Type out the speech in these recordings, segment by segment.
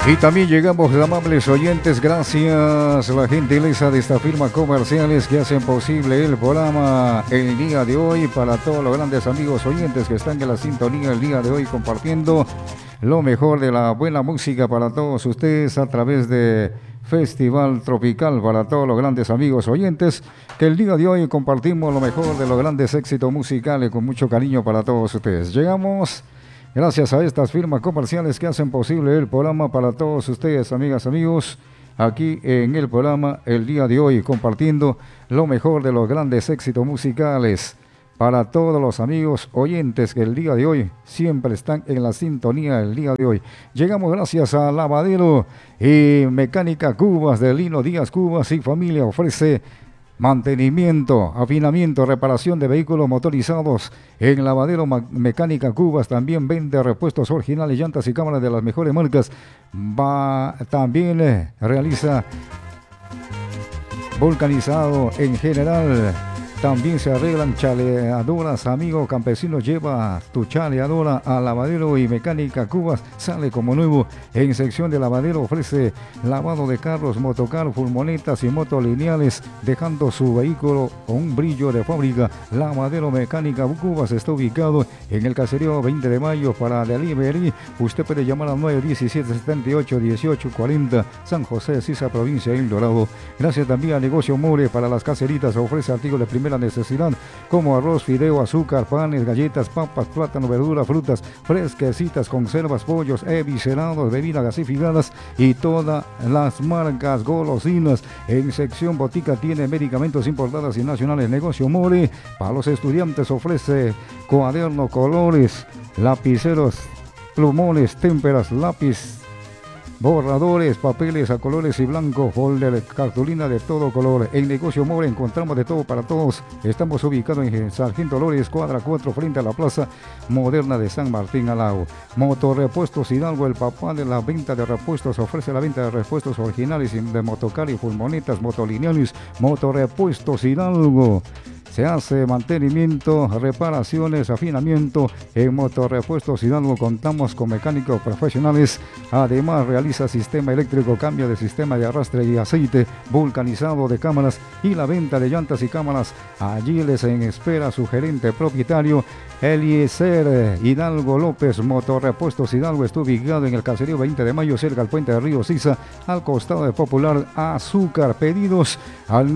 Y también llegamos, amables oyentes, gracias a la gentileza de esta firma comerciales que hacen posible el programa el día de hoy, para todos los grandes amigos oyentes que están en la sintonía el día de hoy compartiendo lo mejor de la buena música para todos ustedes a través de Festival Tropical, para todos los grandes amigos oyentes que el día de hoy compartimos lo mejor de los grandes éxitos musicales con mucho cariño para todos ustedes. Llegamos gracias a estas firmas comerciales que hacen posible el programa para todos ustedes, amigas, amigos, aquí en el programa el día de hoy, compartiendo lo mejor de los grandes éxitos musicales para todos los amigos oyentes que el día de hoy siempre están en la sintonía el día de hoy. Llegamos gracias a Lavadero y Mecánica Cubas de Lino Díaz Cubas y Familia. Ofrece mantenimiento, afinamiento, reparación de vehículos motorizados en Lavadero Mecánica Cubas. También vende repuestos originales, llantas y cámaras de las mejores marcas. También realiza vulcanizado en general. También se arreglan chaleadoras, amigo campesino. Lleva tu chaleadora a Lavadero y Mecánica Cubas, sale como nuevo. En sección de lavadero ofrece lavado de carros, motocar, furgonetas y motos lineales, dejando su vehículo con un brillo de fábrica. Lavadero Mecánica Cubas está ubicado en el caserío 20 de mayo. Para delivery, usted puede llamar al 917-78-1840, San José, Sisa, provincia de El Dorado. Gracias también a Negocio More para las caseritas. Ofrece artículos de primera necesidad como arroz, fideo, azúcar, panes, galletas, papas, plátano, verdura, frutas fresquecitas, conservas, pollos, eviscerados, bebidas gasificadas y todas las marcas golosinas. En sección botica tiene medicamentos importados y nacionales. Negocio More para los estudiantes ofrece cuadernos, colores, lapiceros, plumones, témperas, lápiz, borradores, papeles a colores y blanco, folder, cartulina de todo color. En Negocio More encontramos de todo para todos. Estamos ubicados en Sargento Lores, cuadra 4, frente a la Plaza Moderna de San Martín Alao. Motorrepuestos Hidalgo, el papá de la venta de repuestos. Ofrece la venta de repuestos originales de motocar y furgonetas, motolineales. Motorrepuestos Hidalgo. Se hace mantenimiento, reparaciones, afinamiento en Motorrepuestos Hidalgo. Contamos con mecánicos profesionales. Además realiza sistema eléctrico, cambio de sistema de arrastre y aceite, vulcanizado de cámaras y la venta de llantas y cámaras. Allí les espera su gerente propietario Eliezer Hidalgo López. Motorrepuestos Hidalgo está ubicado en el caserío 20 de mayo, cerca al puente de Río Sisa, al costado de Popular Azúcar. Pedidos al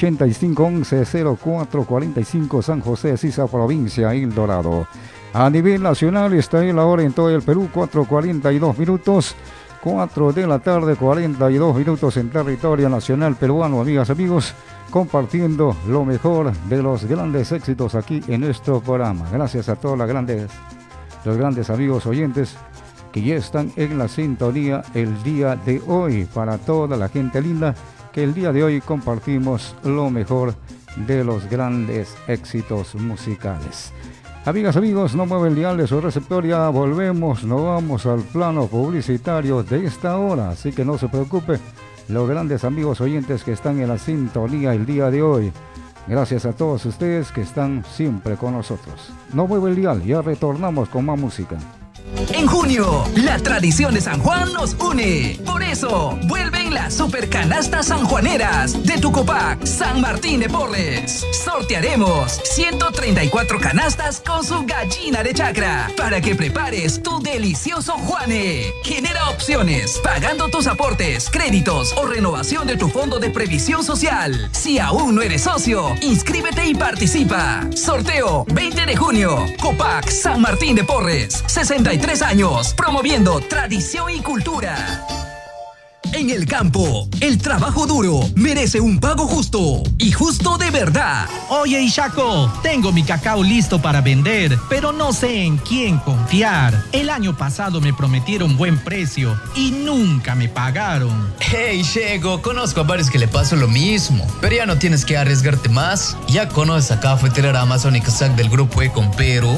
985-11-0445, San José, Sisa, provincia El Dorado. A nivel nacional está la hora en todo el Perú, 4:42 minutos. 4 de la tarde, 42 minutos en territorio nacional peruano, amigas, amigos, compartiendo lo mejor de los grandes éxitos aquí en nuestro programa. Gracias a todos los grandes amigos oyentes que ya están en la sintonía el día de hoy. Para toda la gente linda que el día de hoy compartimos lo mejor de los grandes éxitos musicales. Amigas, amigos, no mueve el dial de su receptor, ya volvemos, nos vamos al plano publicitario de esta hora, así que no se preocupe, los grandes amigos oyentes que están en la sintonía el día de hoy. Gracias a todos ustedes que están siempre con nosotros. No mueve el dial, ya retornamos con más música. En junio, la tradición de San Juan nos une. Por eso, vuelven las supercanastas sanjuaneras de Tucopac, San Martín de Porres. Sortearemos 134 canastas con su gallina de chacra para que prepares tu delicioso Juane. Genera opciones pagando tus aportes, créditos o renovación de tu fondo de previsión social. Si aún no eres socio, inscríbete y participa. Sorteo 20 de junio. Copac, San Martín de Porres. 63 años, promoviendo tradición y cultura. En el campo, el trabajo duro merece un pago justo y justo de verdad. Oye, Ishaco, tengo mi cacao listo para vender, pero no sé en quién confiar. El año pasado me prometieron buen precio y nunca me pagaron. Hey, Shego, conozco a varios que le pasó lo mismo, pero ya no tienes que arriesgarte más. ¿Ya conoces a Cafetalera Amazónica SAC del Grupo Econ Perú?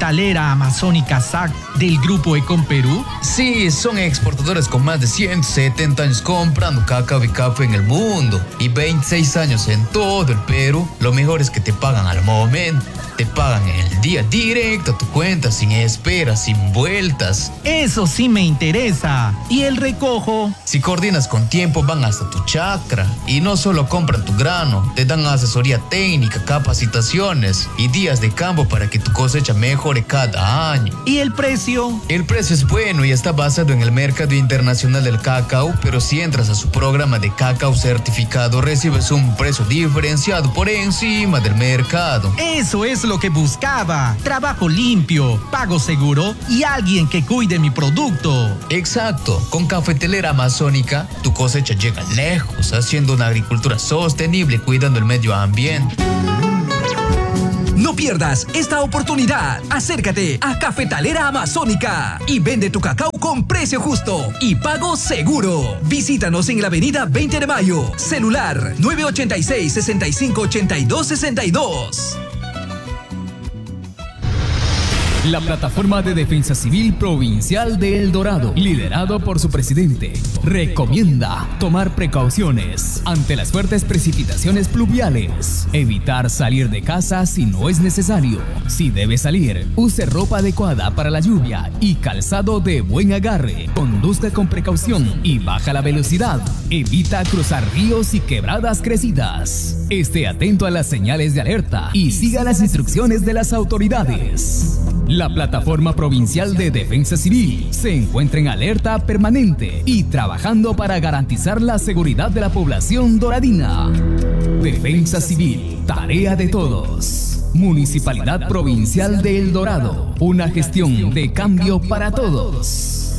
¿Cafetalera Amazónica SAC del Grupo Econ Perú? Sí, son exportadores con más de 170 70 años comprando cacao y café en el mundo y 26 años en todo el Perú, lo mejor es que te pagan al momento. Te pagan en el día directo a tu cuenta, sin espera, sin vueltas. Eso sí me interesa. ¿Y el recojo? Si coordinas con tiempo, van hasta tu chacra. Y no solo compran tu grano, te dan asesoría técnica, capacitaciones y días de campo para que tu cosecha mejore cada año. ¿Y el precio? El precio es bueno y está basado en el mercado internacional del cacao, pero si entras a su programa de cacao certificado, recibes un precio diferenciado por encima del mercado. Eso es lo que buscaba. Trabajo limpio, pago seguro y alguien que cuide mi producto. Exacto. Con Cafetalera Amazónica, tu cosecha llega lejos, haciendo una agricultura sostenible, cuidando el medio ambiente. No pierdas esta oportunidad. Acércate a Cafetalera Amazónica y vende tu cacao con precio justo y pago seguro. Visítanos en la avenida 20 de Mayo. Celular 986-6582-62. La Plataforma de Defensa Civil Provincial de El Dorado, liderado por su presidente, recomienda tomar precauciones ante las fuertes precipitaciones pluviales, evitar salir de casa si no es necesario. Si debe salir, use ropa adecuada para la lluvia y calzado de buen agarre. Conduzca con precaución y baja la velocidad. Evita cruzar ríos y quebradas crecidas. Esté atento a las señales de alerta y siga las instrucciones de las autoridades. La Plataforma Provincial de Defensa Civil se encuentra en alerta permanente y trabajando para garantizar la seguridad de la población doradina. Defensa Civil, tarea de todos. Municipalidad Provincial de El Dorado, una gestión de cambio para todos.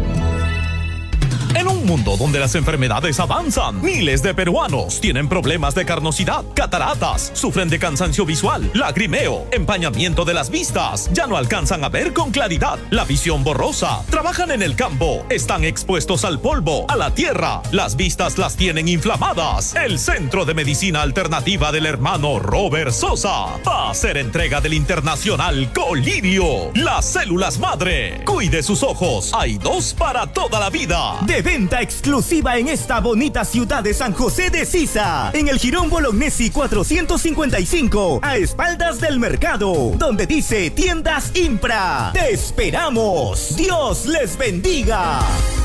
En un mundo donde las enfermedades avanzan, miles de peruanos tienen problemas de carnosidad, cataratas, sufren de cansancio visual, lagrimeo, empañamiento de las vistas, ya no alcanzan a ver con claridad, la visión borrosa, trabajan en el campo, están expuestos al polvo, a la tierra, las vistas las tienen inflamadas. El Centro de Medicina Alternativa del hermano Robert Sosa va a hacer entrega del internacional Colirio, las células madre. Cuide sus ojos, hay 2 para toda la vida. De venta exclusiva en esta bonita ciudad de San José de Sisa, en el Jirón Bolognesi 455, a espaldas del mercado, donde dice Tiendas Impra. ¡Te esperamos! ¡Dios les bendiga!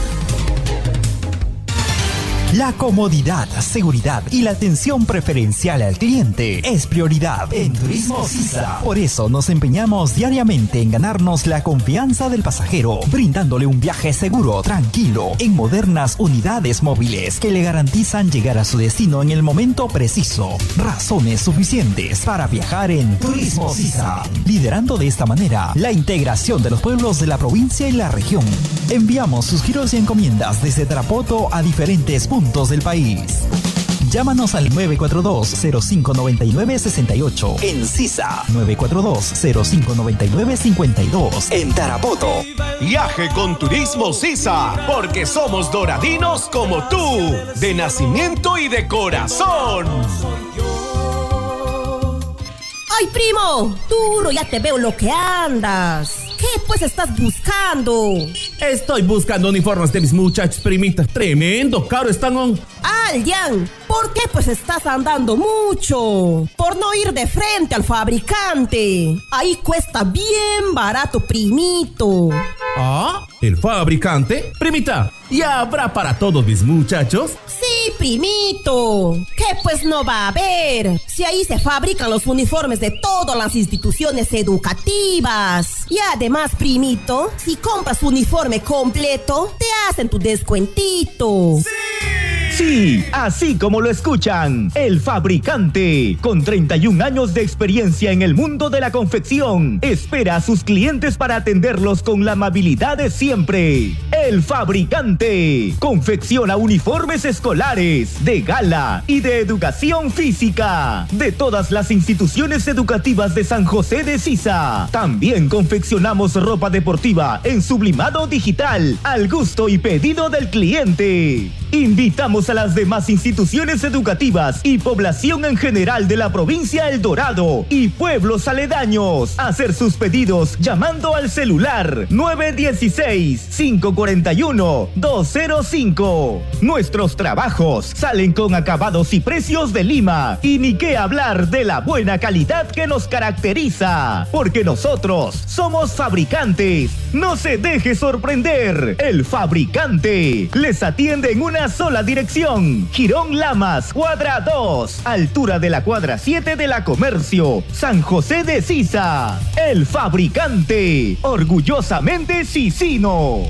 La comodidad, seguridad y la atención preferencial al cliente es prioridad en Turismo Sisa. Por eso nos empeñamos diariamente en ganarnos la confianza del pasajero, brindándole un viaje seguro, tranquilo, en modernas unidades móviles que le garantizan llegar a su destino en el momento preciso. Razones suficientes para viajar en Turismo Sisa, liderando de esta manera la integración de los pueblos de la provincia y la región. Enviamos sus giros y encomiendas desde Tarapoto a diferentes puntos del país. Llámanos al 942-0599-68 en Sisa, 942-0599-52 en Tarapoto. Viaje con Turismo Sisa, porque somos doradinos como tú, de nacimiento y de corazón. ¡Ay, primo! Duro, ya te veo lo que andas. ¿Qué pues estás buscando? Estoy buscando uniformes de mis muchachos, primita. Tremendo caro están. Aljan, ¿por qué pues estás andando mucho? Por no ir de frente al fabricante. Ahí cuesta bien barato, primito. ¿Ah? ¿El fabricante? Primita, ¿ya habrá para todos mis muchachos? Sí, primito. ¿Qué pues no va a haber? Si ahí se fabrican los uniformes de todas las instituciones educativas. Y además, primito, si compras uniforme completo, te hacen tu descuentito. ¡Sí! Sí, así como lo escuchan, El Fabricante, con 31 años de experiencia en el mundo de la confección, espera a sus clientes para atenderlos con la amabilidad de siempre. El Fabricante confecciona uniformes escolares, de gala y de educación física, de todas las instituciones educativas de San José de Sisa. También confeccionamos ropa deportiva en sublimado digital, al gusto y pedido del cliente. Invitamos a las demás instituciones educativas y población en general de la provincia El Dorado y pueblos aledaños a hacer sus pedidos llamando al celular 916-540 681-205. Nuestros trabajos salen con acabados y precios de Lima. Y ni qué hablar de la buena calidad que nos caracteriza. Porque nosotros somos fabricantes. No se deje sorprender. El Fabricante les atiende en una sola dirección. Girón Lamas, cuadra 2, altura de la cuadra 7 de la Comercio, San José de Sisa. El Fabricante, orgullosamente sisino.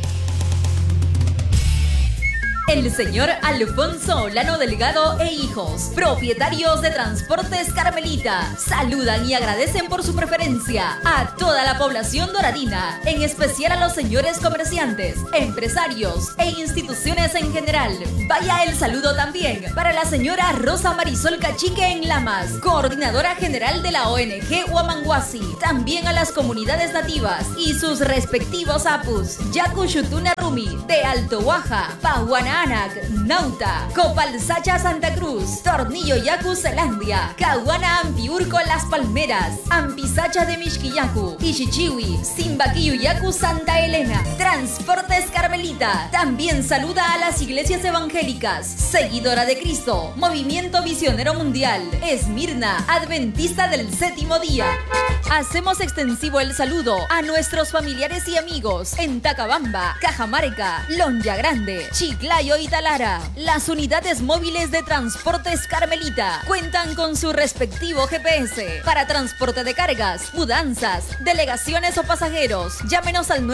El señor Alfonso Olano Delgado e hijos, propietarios de Transportes Carmelita, saludan y agradecen por su preferencia a toda la población doradina, en especial a los señores comerciantes, empresarios e instituciones en general. Vaya el saludo también para la señora Rosa Marisol Cachique en Lamas, coordinadora general de la ONG Huamanguasi, también a las comunidades nativas y sus respectivos apus, Yacuchutuna Rumi, de Alto Huaja, Pahuana Anac, Nauta, Copalsacha Santa Cruz, Tornillo Yacu Zelandia, Cahuana Ampiurco Las Palmeras, Ampisacha de Mixquillacu, Ichichiwi, Simbaquillo Yacu Santa Elena. Transportes Carmelita también saluda a las iglesias evangélicas, Seguidora de Cristo, Movimiento Misionero Mundial, Esmirna, Adventista del Séptimo Día. Hacemos extensivo el saludo a nuestros familiares y amigos en Tacabamba, Cajamarca, Lonja Grande, Chiclayo y Talara. Las unidades móviles de Transportes Carmelita cuentan con su respectivo GPS para transporte de cargas, mudanzas, delegaciones o pasajeros. Llámenos al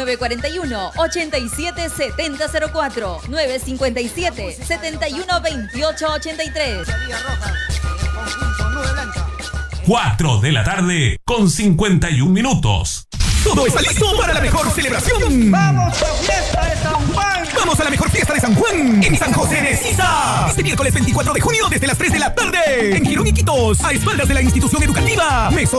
941-87-7004, 957-712883. 4 de la tarde con 51 minutos. Todo está listo para la mejor celebración. ¡Vamos a fiesta de San Juan! ¡Vamos a la mejor fiesta de San Juan! En San José de Sisa. Este miércoles 24 de junio desde las 3 de la tarde. En Girón, Iquitos, a espaldas de la institución educativa.